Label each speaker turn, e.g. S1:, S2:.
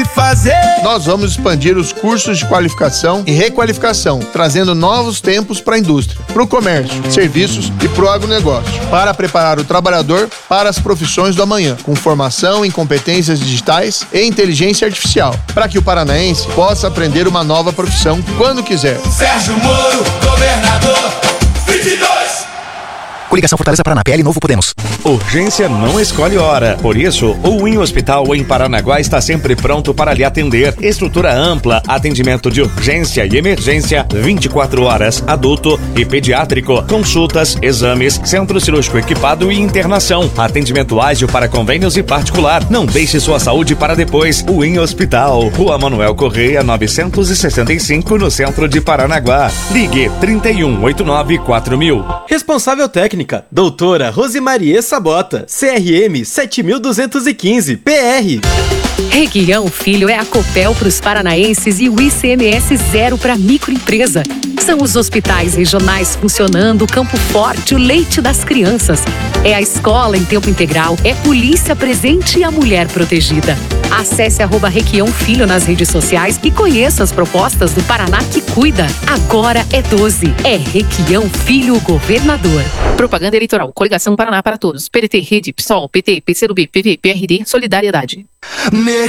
S1: fazer.
S2: Nós vamos expandir os cursos de qualificação e requalificação, trazendo novos tempos para a indústria, para o comércio, serviços e para o agronegócio, para preparar o trabalhador para as profissões do amanhã, com formação em competências digitais e inteligência artificial, para que o paranaense possa aprender uma nova profissão quando quiser.
S1: Sérgio Moro, governador, 22.
S3: Coligação Fortaleza Paraná, PL Novo Podemos.
S4: Urgência não escolhe hora. Por isso, o Win Hospital em Paranaguá está sempre pronto para lhe atender. Estrutura ampla, atendimento de urgência e emergência, 24 horas, adulto e pediátrico. Consultas, exames, centro cirúrgico equipado e internação. Atendimento ágil para convênios e particular. Não deixe sua saúde para depois. Win Hospital, Rua Manuel Correia, 965, no centro de Paranaguá. Ligue 3189-4000.
S5: Responsável técnica, doutora Rosimarie Sabota, CRM 7215, PR.
S6: Requião Filho é a Copel para os paranaenses e o ICMS zero para microempresa. São os hospitais regionais funcionando, o Campo Forte, o leite das crianças. É a escola em tempo integral, é polícia presente e a mulher protegida. Acesse @Requião Filho nas redes sociais e conheça as propostas do Paraná que cuida. Agora é 12. É Requião Filho, governador.
S7: Propaganda eleitoral. Coligação Paraná para Todos. PDT, Rede, PSOL, PT, PCdoB, PV, PRD, Solidariedade.